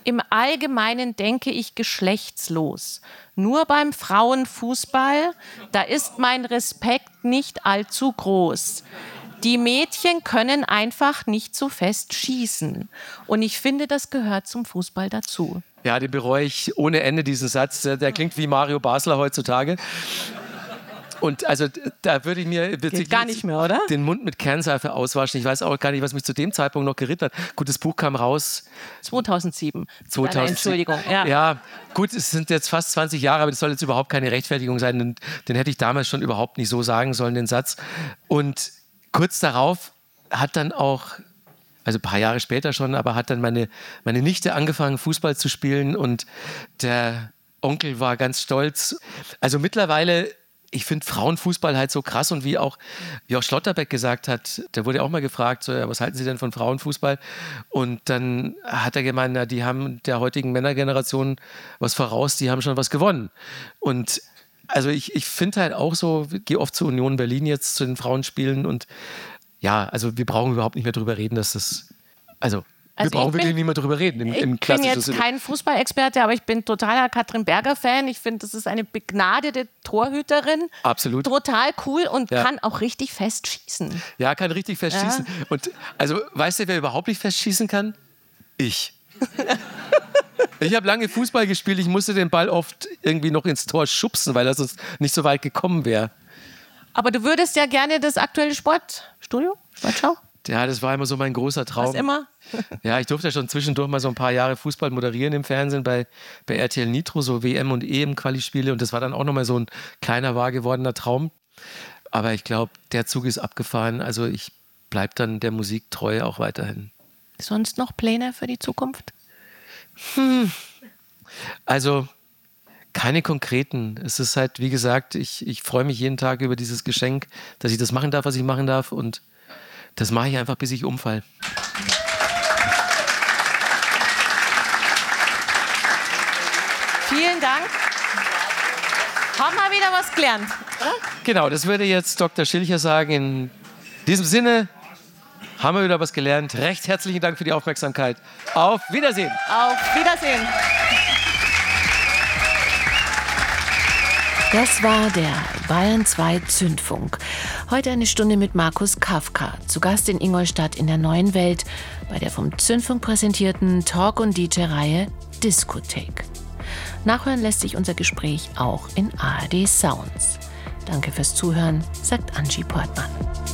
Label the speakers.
Speaker 1: im Allgemeinen denke ich geschlechtslos. Nur beim Frauenfußball, da ist mein Respekt nicht allzu groß. Die Mädchen können einfach nicht so fest schießen. Und ich finde, das gehört zum Fußball dazu.
Speaker 2: Ja, den bereue ich ohne Ende, diesen Satz. Der klingt wie Mario Basler heutzutage. Und also da würde ich mir wirklich
Speaker 1: gar nicht mehr, oder?
Speaker 2: Den Mund mit Kernseife auswaschen. Ich weiß auch gar nicht, was mich zu dem Zeitpunkt noch geritten hat. Gut, das Buch kam raus.
Speaker 1: 2007.
Speaker 2: 2007.
Speaker 1: Entschuldigung.
Speaker 2: Ja, gut, es sind jetzt fast 20 Jahre, aber das soll jetzt überhaupt keine Rechtfertigung sein. Den hätte ich damals schon überhaupt nicht so sagen sollen, den Satz. Und kurz darauf hat dann auch, also ein paar Jahre später schon, aber hat dann meine Nichte angefangen, Fußball zu spielen und der Onkel war ganz stolz. Also mittlerweile, ich finde Frauenfußball halt so krass und wie auch Schlotterbeck gesagt hat, der wurde auch mal gefragt, so, ja, was halten Sie denn von Frauenfußball? Und dann hat er gemeint, na, die haben der heutigen Männergeneration was voraus, die haben schon was gewonnen. Und also ich finde halt auch so, gehe oft zur Union Berlin jetzt, zu den Frauenspielen und ja, also wir brauchen überhaupt nicht mehr drüber reden, dass das, also wir brauchen wirklich nicht mehr drüber reden.
Speaker 1: Ich bin jetzt kein Fußballexperte, aber ich bin totaler Katrin Berger-Fan. Ich finde, das ist eine begnadete Torhüterin.
Speaker 2: Absolut.
Speaker 1: Total cool und kann auch richtig fest schießen.
Speaker 2: Ja, kann richtig fest schießen. Und also, weißt du, wer überhaupt nicht fest schießen kann? Ich. Ich habe lange Fußball gespielt. Ich musste den Ball oft irgendwie noch ins Tor schubsen, weil er sonst nicht so weit gekommen wäre.
Speaker 1: Aber du würdest ja gerne das aktuelle Sportstudio, Sportschau?
Speaker 2: Ja, das war immer so mein großer Traum.
Speaker 1: Was immer?
Speaker 2: Ja, ich durfte ja schon zwischendurch mal so ein paar Jahre Fußball moderieren im Fernsehen bei RTL Nitro, so WM- und EM-Quali-Spiele. Und das war dann auch nochmal so ein kleiner, wahr gewordener Traum. Aber ich glaube, der Zug ist abgefahren. Also ich bleibe dann der Musik treu auch weiterhin.
Speaker 1: Sonst noch Pläne für die Zukunft?
Speaker 2: Also keine konkreten. Es ist halt, wie gesagt, ich freue mich jeden Tag über dieses Geschenk, dass ich das machen darf, was ich machen darf. Und das mache ich einfach, bis ich umfalle.
Speaker 1: Vielen Dank. Haben wir wieder was gelernt, oder?
Speaker 2: Genau, das würde jetzt Dr. Schilcher sagen. In diesem Sinne haben wir wieder was gelernt. Recht herzlichen Dank für die Aufmerksamkeit. Auf Wiedersehen.
Speaker 1: Auf Wiedersehen. Das war der Bayern 2 Zündfunk. Heute eine Stunde mit Markus Kafka, zu Gast in Ingolstadt in der Neuen Welt, bei der vom Zündfunk präsentierten Talk- und DJ-Reihe Diskothek. Nachhören lässt sich unser Gespräch auch in ARD Sounds. Danke fürs Zuhören, sagt Angie Portmann.